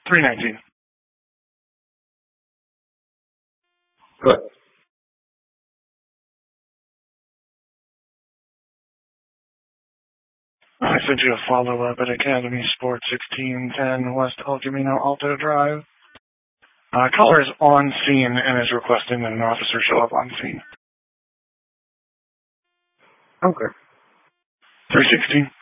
319. Good. I sent you a follow-up at Academy Sports 1610 West El Camino Alto Drive. Caller is on scene and is requesting that an officer show up on scene. Okay. 316.